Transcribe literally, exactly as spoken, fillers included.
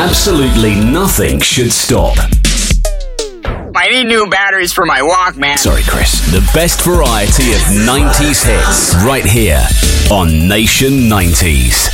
absolutely nothing should stop. I need new batteries for my Walkman. Sorry, Chris. The best variety of nineties hits right here on Nation nineties.